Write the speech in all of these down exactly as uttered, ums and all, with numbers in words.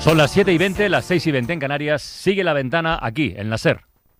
Son las siete y veinte, las seis y veinte en Canarias. Sigue La Ventana aquí, en la SER.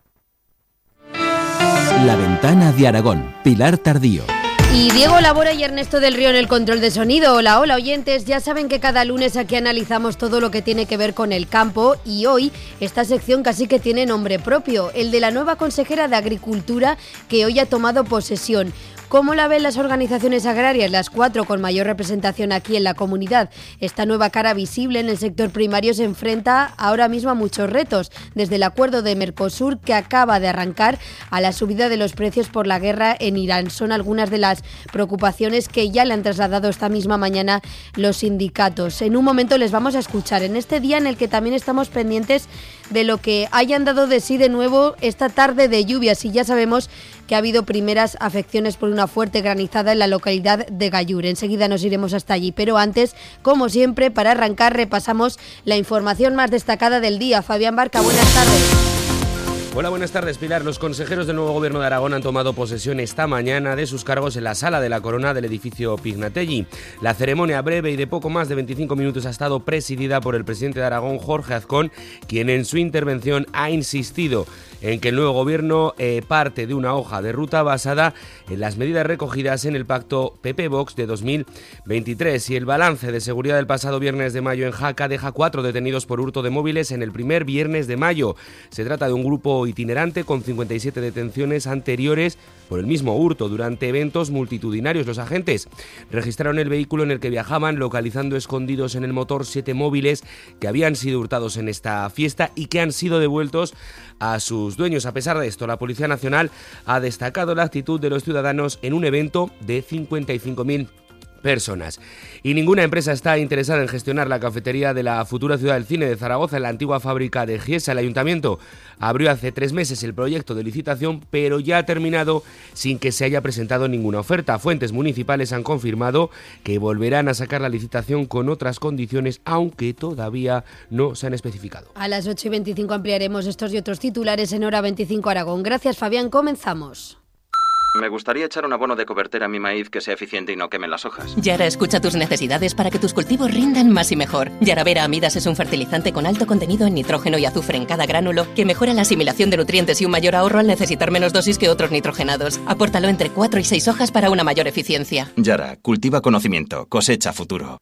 La Ventana de Aragón, Pilar Tardío. Y Diego Labora y Ernesto del Río en el control de sonido. Hola, hola oyentes, ya saben que cada lunes aquí analizamos todo lo que tiene que ver con el campo y hoy esta sección casi que tiene nombre propio, el de la nueva consejera de Agricultura que hoy ha tomado posesión. ¿Cómo la ven las organizaciones agrarias, las cuatro con mayor representación aquí en la comunidad? Esta nueva cara visible en el sector primario se enfrenta ahora mismo a muchos retos, desde el acuerdo de Mercosur que acaba de arrancar a la subida de los precios por la guerra en Irán. Son algunas de las preocupaciones que ya le han trasladado esta misma mañana los sindicatos. En un momento les vamos a escuchar, en este día en el que también estamos pendientes de lo que hayan dado de sí de nuevo esta tarde de lluvias, y ya sabemos que ha habido primeras afecciones por una fuerte granizada en la localidad de Gallur. Enseguida nos iremos hasta allí, pero antes, como siempre, para arrancar repasamos la información más destacada del día. Fabián Barca, buenas tardes. Hola, buenas tardes, Pilar. Los consejeros del nuevo Gobierno de Aragón han tomado posesión esta mañana de sus cargos en la Sala de la Corona del edificio Pignatelli. La ceremonia, breve y de poco más de veinticinco minutos, ha estado presidida por el presidente de Aragón, Jorge Azcón, quien en su intervención ha insistido en que el nuevo Gobierno eh, parte de una hoja de ruta basada en las medidas recogidas en el pacto P P-Vox de dos mil veintitrés. Y el balance de seguridad del pasado viernes de mayo en Jaca deja cuatro detenidos por hurto de móviles en el primer viernes de mayo. Se trata de un grupo itinerante con cincuenta y siete detenciones anteriores por el mismo hurto durante eventos multitudinarios. Los agentes registraron el vehículo en el que viajaban, localizando escondidos en el motor siete móviles que habían sido hurtados en esta fiesta y que han sido devueltos a sus dueños. A pesar de esto, la Policía Nacional ha destacado la actitud de los ciudadanos en un evento de cincuenta y cinco mil personas. Y ninguna empresa está interesada en gestionar la cafetería de la futura Ciudad del Cine de Zaragoza, en la antigua fábrica de Giesa. El Ayuntamiento abrió hace tres meses el proyecto de licitación, pero ya ha terminado sin que se haya presentado ninguna oferta. Fuentes municipales han confirmado que volverán a sacar la licitación con otras condiciones, aunque todavía no se han especificado. A las ocho y veinticinco ampliaremos estos y otros titulares en Hora veinticinco Aragón. Gracias, Fabián. Comenzamos. Me gustaría echar un abono de cobertura a mi maíz que sea eficiente y no queme las hojas. Yara escucha tus necesidades para que tus cultivos rindan más y mejor. Yaravera Amidas es un fertilizante con alto contenido en nitrógeno y azufre en cada gránulo que mejora la asimilación de nutrientes y un mayor ahorro al necesitar menos dosis que otros nitrogenados. Apórtalo entre cuatro y seis hojas para una mayor eficiencia. Yara, cultiva conocimiento, cosecha futuro.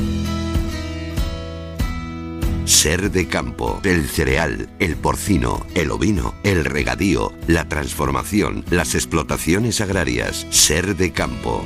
Ser de campo, el cereal, el porcino, el ovino, el regadío, la transformación, las explotaciones agrarias. Ser de campo.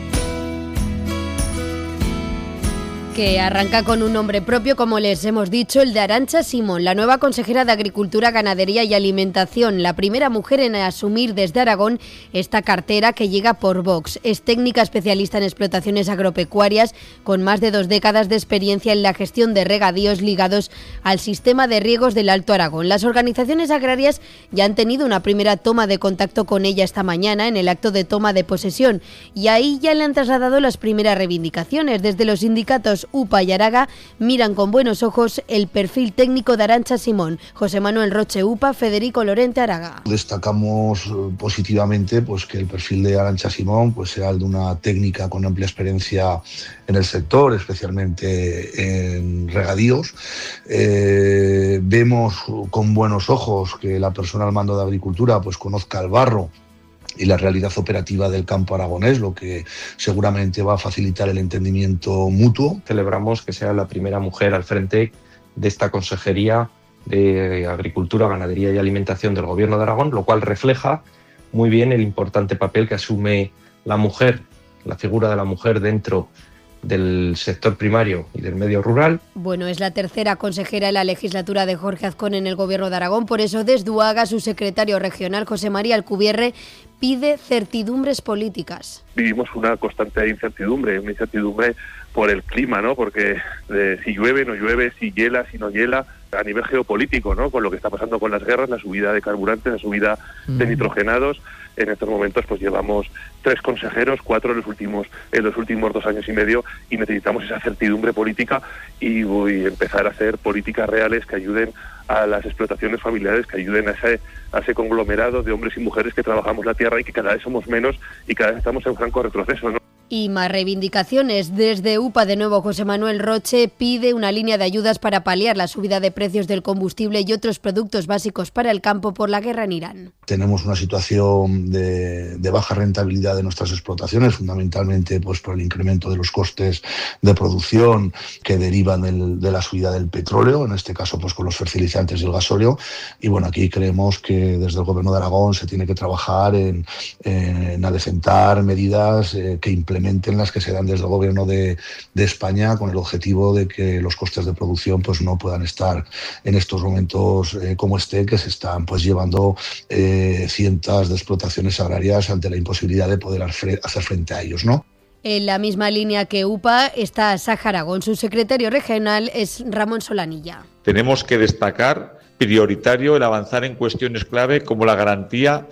Que arranca con un nombre propio, como les hemos dicho, el de Arantxa Simón, la nueva consejera de Agricultura, Ganadería y Alimentación, la primera mujer en asumir desde Aragón esta cartera que llega por Vox. Es técnica especialista en explotaciones agropecuarias, con más de dos décadas de experiencia en la gestión de regadíos ligados al sistema de riegos del Alto Aragón. Las organizaciones agrarias ya han tenido una primera toma de contacto con ella esta mañana en el acto de toma de posesión, y ahí ya le han trasladado las primeras reivindicaciones. Desde los sindicatos U P A y Araga miran con buenos ojos el perfil técnico de Arantxa Simón. José Manuel Roche U P A, Federico Lorente Araga. Destacamos positivamente pues que el perfil de Arantxa Simón pues sea el de una técnica con amplia experiencia en el sector, especialmente en regadíos. Eh, vemos con buenos ojos que la persona al mando de Agricultura pues conozca el barro y la realidad operativa del campo aragonés, lo que seguramente va a facilitar el entendimiento mutuo. Celebramos que sea la primera mujer al frente de esta Consejería de Agricultura, Ganadería y Alimentación del Gobierno de Aragón, lo cual refleja muy bien el importante papel que asume la mujer, la figura de la mujer dentro del sector primario y del medio rural. Bueno, es la tercera consejera en la legislatura de Jorge Azcón en el Gobierno de Aragón. Por eso, desde Uaga, su secretario regional, José María Alcubierre, pide certidumbres políticas. Vivimos una constante incertidumbre, una incertidumbre por el clima, ¿no? Porque eh, si llueve, no llueve, si hiela, si no hiela, a nivel geopolítico, ¿no? Con lo que está pasando con las guerras, la subida de carburantes, la subida mm. de nitrogenados. En estos momentos pues llevamos tres consejeros, cuatro en los últimos en los últimos dos años y medio, y necesitamos esa certidumbre política y, y empezar a hacer políticas reales que ayuden a las explotaciones familiares, que ayuden a ese, a ese conglomerado de hombres y mujeres que trabajamos la tierra y que cada vez somos menos y cada vez estamos en franco retroceso, ¿no? Y más reivindicaciones. Desde U P A de nuevo José Manuel Roche pide una línea de ayudas para paliar la subida de precios del combustible y otros productos básicos para el campo por la guerra en Irán. Tenemos una situación de, de baja rentabilidad de nuestras explotaciones, fundamentalmente pues por el incremento de los costes de producción que derivan del, de la subida del petróleo, en este caso pues con los fertilizantes y el gasóleo. Y bueno, aquí creemos que desde el Gobierno de Aragón se tiene que trabajar en, en adecentar medidas eh, que implementen las que se dan desde el Gobierno de, de España con el objetivo de que los costes de producción pues no puedan estar en estos momentos eh, como este, que se están pues llevando eh, cientos de explotaciones agrarias ante la imposibilidad de poder hacer frente a ellos, ¿no? En la misma línea que U P A está Saja Aragón. Su secretario regional es Ramón Solanilla. Tenemos que destacar prioritario el avanzar en cuestiones clave como la garantía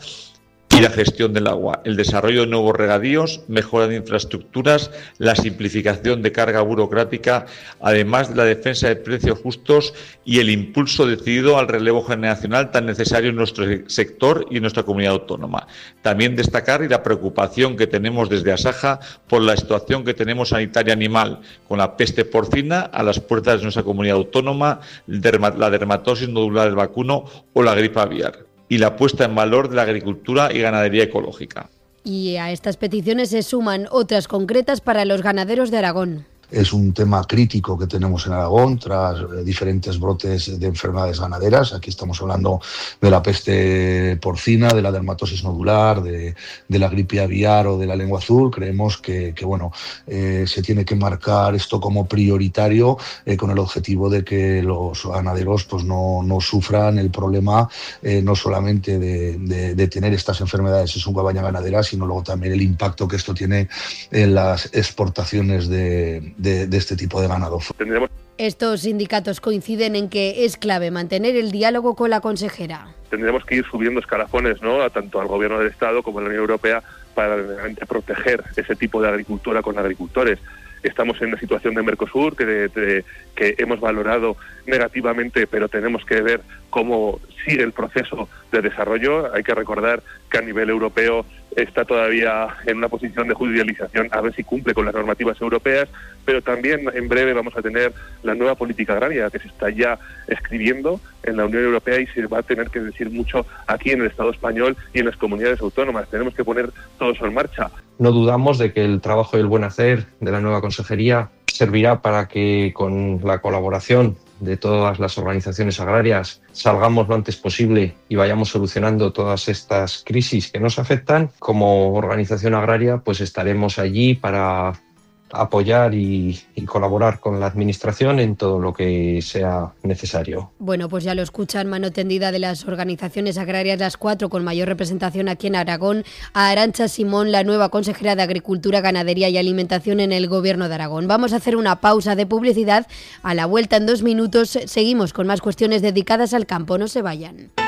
y la gestión del agua, el desarrollo de nuevos regadíos, mejora de infraestructuras, la simplificación de carga burocrática, además de la defensa de precios justos y el impulso decidido al relevo generacional tan necesario en nuestro sector y en nuestra comunidad autónoma. También destacar y la preocupación que tenemos desde Asaja por la situación que tenemos sanitaria animal, con la peste porcina a las puertas de nuestra comunidad autónoma, la dermatosis nodular del vacuno o la gripe aviar, y la puesta en valor de la agricultura y ganadería ecológica. Y a estas peticiones se suman otras concretas para los ganaderos de Aragón. Es un tema crítico que tenemos en Aragón tras diferentes brotes de enfermedades ganaderas. Aquí estamos hablando de la peste porcina, de la dermatosis nodular, de, de la gripe aviar o de la lengua azul. Creemos que, que bueno, eh, se tiene que marcar esto como prioritario eh, con el objetivo de que los ganaderos pues, no, no sufran el problema eh, no solamente de, de, de tener estas enfermedades en su cabaña ganadera, sino luego también el impacto que esto tiene en las exportaciones de De, de este tipo de ganado. Estos sindicatos coinciden en que es clave mantener el diálogo con la consejera. Tendremos que ir subiendo escalafones, ¿no?, a tanto al Gobierno del Estado como a la Unión Europea para realmente proteger ese tipo de agricultura con agricultores. Estamos en una situación de Mercosur que, de, de, que hemos valorado negativamente, pero tenemos que ver cómo sigue el proceso de desarrollo. Hay que recordar que a nivel europeo está todavía en una posición de judicialización a ver si cumple con las normativas europeas, pero también en breve vamos a tener la nueva política agraria que se está ya escribiendo en la Unión Europea y se va a tener que decir mucho aquí en el Estado español y en las comunidades autónomas. Tenemos que poner todo eso en marcha. No dudamos de que el trabajo y el buen hacer de la nueva consejería servirá para que con la colaboración de todas las organizaciones agrarias salgamos lo antes posible y vayamos solucionando todas estas crisis que nos afectan. Como organización agraria pues estaremos allí para apoyar y, y colaborar con la administración en todo lo que sea necesario. Bueno, pues ya lo escuchan, mano tendida de las organizaciones agrarias, las cuatro con mayor representación aquí en Aragón, a Arantxa Simón, la nueva consejera de Agricultura, Ganadería y Alimentación en el Gobierno de Aragón. Vamos a hacer una pausa de publicidad. A la vuelta en dos minutos seguimos con más cuestiones dedicadas al campo. No se vayan.